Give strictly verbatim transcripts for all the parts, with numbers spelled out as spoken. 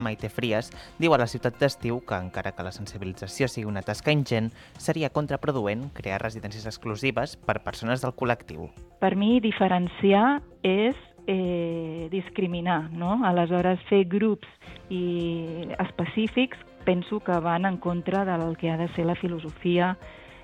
Maite Frias diu a la ciutat d'estiu que, encara que la sensibilització sigui una tasca ingent, seria contraproduent crear residències exclusives per persones del col·lectiu. Per mi, diferenciar és eh, discriminar, no? Aleshores, fer grups i específics penso que van en contra del que ha de ser la filosofia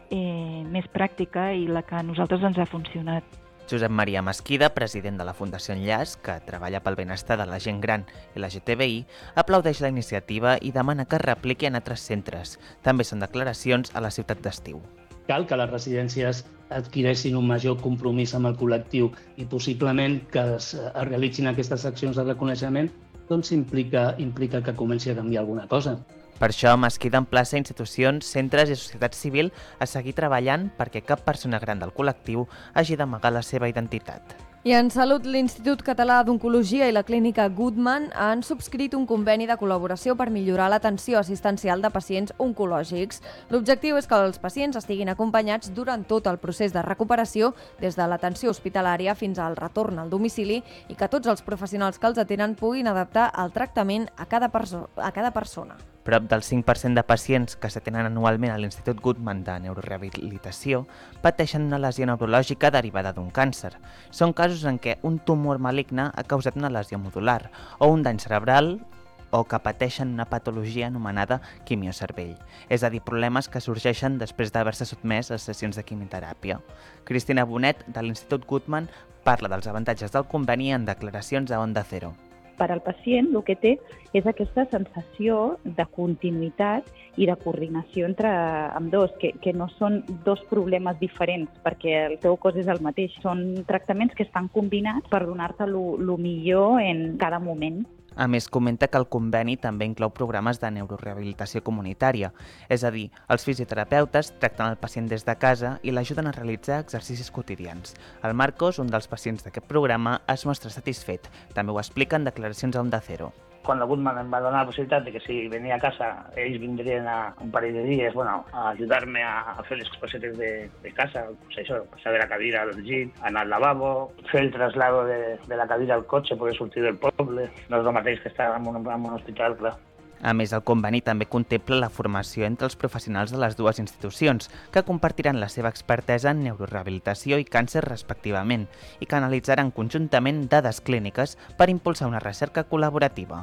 eh, més pràctica i la que a nosaltres ens ha funcionat. Josep Maria Mesquida, president de la Fundació Enllaç, que treballa pel benestar de la gent gran i la L G T B I, aplaudeix la iniciativa i demana que es repliqui en altres centres. També són declaracions a la ciutat d'estiu. Cal que les residències adquireixin un major compromís amb el col·lectiu i possiblement que es, es realitzin aquestes accions de reconeixement, doncs implica, implica que comenci a canviar alguna cosa. Per això, Mesquida emplaça institucions, centres i societat civil a seguir treballant perquè cap persona gran del col·lectiu hagi d'amagar la seva identitat. I en salut, l'Institut Català d'Oncologia i la Clínica Goodman han subscrit un conveni de col·laboració per millorar l'atenció assistencial de pacients oncològics. L'objectiu és que els pacients estiguin acompanyats durant tot el procés de recuperació, des de l'atenció hospitalària fins al retorn al domicili, i que tots els professionals que els atenen puguin adaptar el tractament a cada, perso- a cada persona. Prop del cinc per cent de pacients que s'atenen anualment a l'Institut Goodman de Neurorehabilitació pateixen una lesió neurològica derivada d'un càncer. Són casos en què un tumor maligne ha causat una lesió modular o un dany cerebral o que pateixen una patologia anomenada quimiocervell, és a dir, problemes que sorgeixen després d'haver-se sotmès a sessions de quimioteràpia. Cristina Bonet, de l'Institut Goodman, parla dels avantatges del conveni en declaracions a Onda Cero. Per al pacient el que té és aquesta sensació de continuïtat i de coordinació entre ambdós, que, que no són dos problemes diferents perquè el teu cos és el mateix. Són tractaments que estan combinats per donar-te el millor en cada moment. A més, comenta que el conveni també inclou programes de neurorehabilitació comunitària, és a dir, els fisioterapeutes tracten el pacient des de casa i l'ajuden a realitzar exercicis quotidians. El Marcos, un dels pacients d'aquest programa, es mostra satisfet. També ho explica en declaracions a Onda Cero. Quan la Goodman em va donar la possibilitat de que si venia a casa, ells vindrien a un parell de dies bueno, a ajudar-me a fer les cosetes de, de casa, pues això, passar de la cadira al llit, anar al lavabo, fer el traslado de, de la cadira al cotxe, poder sortir del poble, no és el mateix que estar en un, en un hospital, clar. A més, el conveni també contempla la formació entre els professionals de les dues institucions, que compartiran la seva expertesa en neurorehabilitació i càncer respectivament, i que analitzaran conjuntament dades clíniques per impulsar una recerca col·laborativa.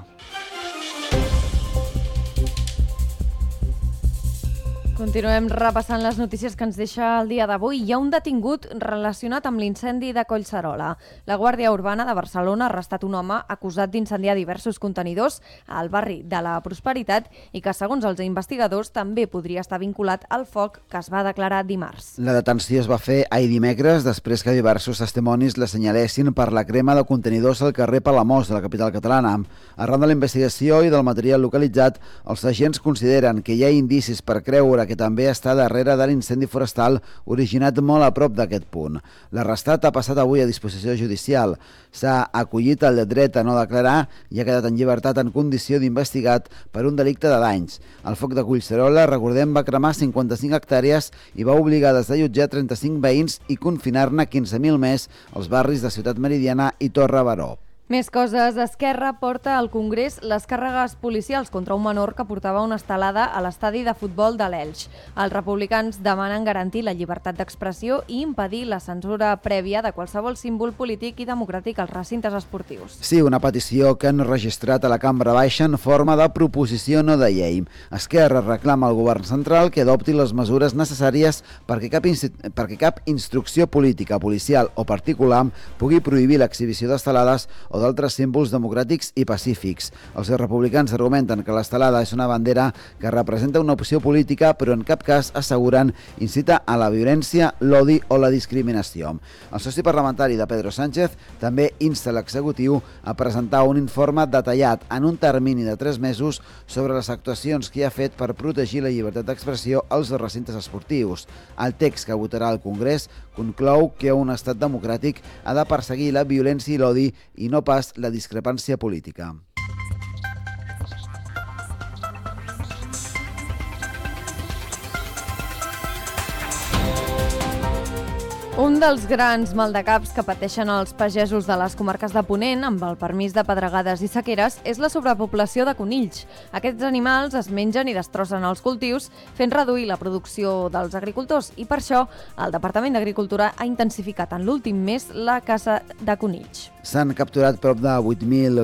Continuem repassant les notícies que ens deixa el dia d'avui. Hi ha un detingut relacionat amb l'incendi de Collserola. La Guàrdia Urbana de Barcelona ha arrestat un home acusat d'incendiar diversos contenidors al barri de la Prosperitat i que, segons els investigadors, també podria estar vinculat al foc que es va declarar dimarts. La detenció es va fer ahir dimecres després que diversos testimonis l'assenyalessin per la crema de contenidors al carrer Palamós de la capital catalana. Arran de la investigació i del material localitzat, els agents consideren que hi ha indicis per creure que també està darrere de l'incendi forestal originat molt a prop d'aquest punt. L'arrestat ha passat avui a disposició judicial. S'ha acollit el dret a no declarar i ha quedat en llibertat en condició d'investigat per un delicte de danys. El foc de Collserola, recordem, va cremar cinquanta-cinc hectàrees i va obligar a desallotjar trenta-cinc veïns i confinar-ne quinze mil més als barris de Ciutat Meridiana i Torre Baró. Més coses. Esquerra porta al Congrés les càrregues policials contra un menor que portava una estelada a l'estadi de futbol de l'Elx. Els republicans demanen garantir la llibertat d'expressió i impedir la censura prèvia de qualsevol símbol polític i democràtic als recintes esportius. Sí, una petició que han registrat a la Cambra Baixa en forma de proposició no de llei. Esquerra reclama al govern central que adopti les mesures necessàries perquè cap, perquè cap instrucció política, policial o particular pugui prohibir l'exhibició d'estelades o d'altres símbols democràtics i pacífics. Els republicans argumenten que l'estelada és una bandera que representa una opció política, però en cap cas, asseguren, incita a la violència, l'odi o la discriminació. El soci parlamentari de Pedro Sánchez també insta l'executiu a presentar un informe detallat en un termini de tres mesos sobre les actuacions que ha fet per protegir la llibertat d'expressió als recintes esportius. El text que votarà al Congrés conclou que un estat democràtic ha de perseguir la violència i l'odi i no pas la discrepància política. Un dels grans maldecaps que pateixen els pagesos de les comarques de Ponent, amb el permís de pedregades i sequeres, és la sobrepoblació de conills. Aquests animals es mengen i destrossen els cultius, fent reduir la producció dels agricultors, i per això el Departament d'Agricultura ha intensificat en l'últim mes la caça de conills. S'han capturat prop de vuit mil